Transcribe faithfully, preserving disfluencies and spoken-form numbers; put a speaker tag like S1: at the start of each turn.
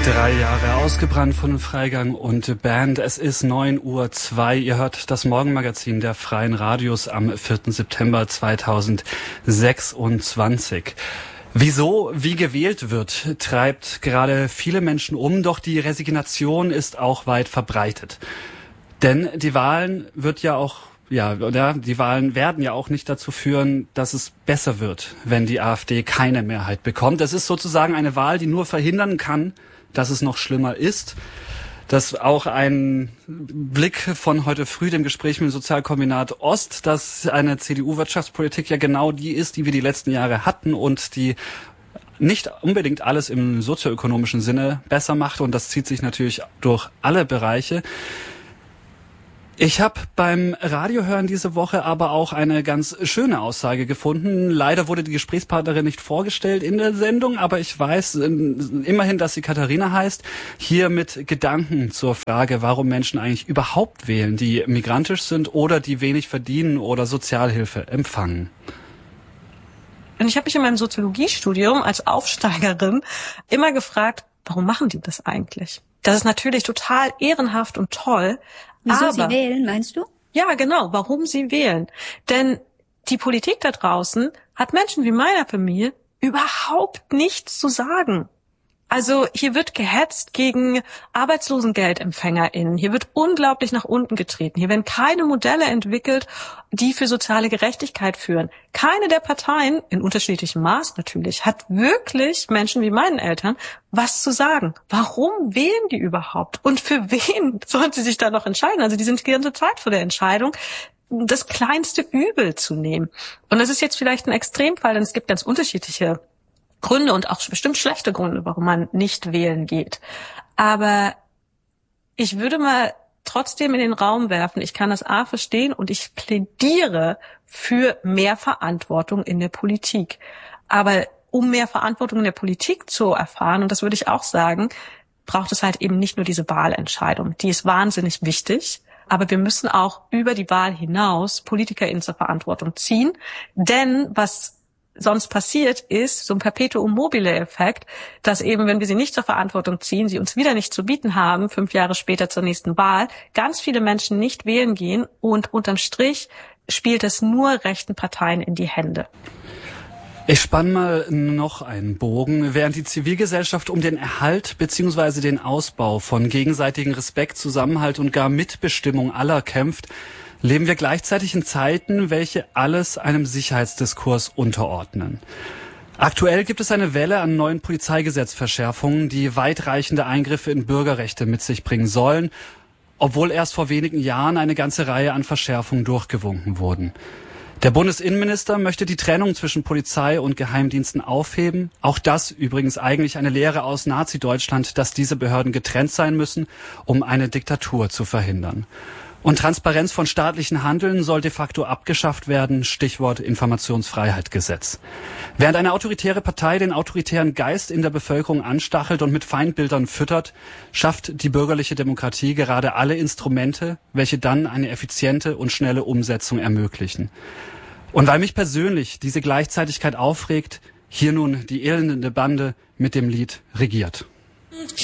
S1: Drei Jahre ausgebrannt von Freigang und Band. Es ist neun Uhr zwei. Ihr hört das Morgenmagazin der Freien Radios am vierten September zweitausendsechsundzwanzig. Wieso, wie gewählt wird, treibt gerade viele Menschen um, doch die Resignation ist auch weit verbreitet. Denn die Wahlen wird ja auch Ja, oder die Wahlen werden ja auch nicht dazu führen, dass es besser wird, wenn die AfD keine Mehrheit bekommt. Es ist sozusagen eine Wahl, die nur verhindern kann, dass es noch schlimmer ist. Das auch ein Blick von heute früh, dem Gespräch mit dem Sozialkombinat Ost, dass eine C D U-Wirtschaftspolitik ja genau die ist, die wir die letzten Jahre hatten und die nicht unbedingt alles im sozioökonomischen Sinne besser macht. Und das zieht sich natürlich durch alle Bereiche. Ich habe beim Radiohören diese Woche aber auch eine ganz schöne Aussage gefunden. Leider wurde die Gesprächspartnerin nicht vorgestellt in der Sendung, aber ich weiß immerhin, dass sie Katharina heißt. Hier mit Gedanken zur Frage, warum Menschen eigentlich überhaupt wählen, die migrantisch sind oder die wenig verdienen oder Sozialhilfe empfangen.
S2: Und ich habe mich in meinem Soziologiestudium als Aufsteigerin immer gefragt, warum machen die das eigentlich? Das ist natürlich total ehrenhaft und toll.
S3: Wieso
S2: aber,
S3: sie wählen, meinst du?
S2: Ja, genau, warum sie wählen. Denn die Politik da draußen hat Menschen wie meiner Familie überhaupt nichts zu sagen. Also hier wird gehetzt gegen ArbeitslosengeldempfängerInnen. Hier wird unglaublich nach unten getreten. Hier werden keine Modelle entwickelt, die für soziale Gerechtigkeit führen. Keine der Parteien, in unterschiedlichem Maß natürlich, hat wirklich Menschen wie meinen Eltern was zu sagen. Warum wählen die überhaupt? Und für wen sollen sie sich da noch entscheiden? Also die sind die ganze Zeit vor der Entscheidung, das kleinste Übel zu nehmen. Und das ist jetzt vielleicht ein Extremfall, denn es gibt ganz unterschiedliche Gründe und auch bestimmt schlechte Gründe, warum man nicht wählen geht. Aber ich würde mal trotzdem in den Raum werfen, ich kann das A verstehen und ich plädiere für mehr Verantwortung in der Politik. Aber um mehr Verantwortung in der Politik zu erfahren, und das würde ich auch sagen, braucht es halt eben nicht nur diese Wahlentscheidung. Die ist wahnsinnig wichtig. Aber wir müssen auch über die Wahl hinaus PolitikerInnen zur Verantwortung ziehen. Denn was sonst passiert ist, so ein Perpetuum mobile Effekt, dass eben, wenn wir sie nicht zur Verantwortung ziehen, sie uns wieder nicht zu bieten haben, fünf Jahre später zur nächsten Wahl, ganz viele Menschen nicht wählen gehen und unterm Strich spielt es nur rechten Parteien in die Hände.
S1: Ich spann mal noch einen Bogen. Während die Zivilgesellschaft um den Erhalt bzw. den Ausbau von gegenseitigen Respekt, Zusammenhalt und gar Mitbestimmung aller kämpft, leben wir gleichzeitig in Zeiten, welche alles einem Sicherheitsdiskurs unterordnen. Aktuell gibt es eine Welle an neuen Polizeigesetzverschärfungen, die weitreichende Eingriffe in Bürgerrechte mit sich bringen sollen, obwohl erst vor wenigen Jahren eine ganze Reihe an Verschärfungen durchgewunken wurden. Der Bundesinnenminister möchte die Trennung zwischen Polizei und Geheimdiensten aufheben. Auch das übrigens eigentlich eine Lehre aus Nazi-Deutschland, dass diese Behörden getrennt sein müssen, um eine Diktatur zu verhindern. Und Transparenz von staatlichen Handeln soll de facto abgeschafft werden, Stichwort Informationsfreiheitsgesetz. Während eine autoritäre Partei den autoritären Geist in der Bevölkerung anstachelt und mit Feindbildern füttert, schafft die bürgerliche Demokratie gerade alle Instrumente, welche dann eine effiziente und schnelle Umsetzung ermöglichen. Und weil mich persönlich diese Gleichzeitigkeit aufregt, hier nun die elende Bande mit dem Lied Regiert.